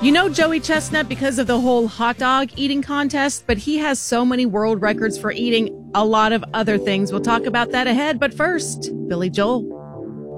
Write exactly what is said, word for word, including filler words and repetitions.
You know Joey Chestnut because of the whole hot dog eating contest, but he has so many world records for eating a lot of other things. We'll talk about that ahead, but first, Billy Joel.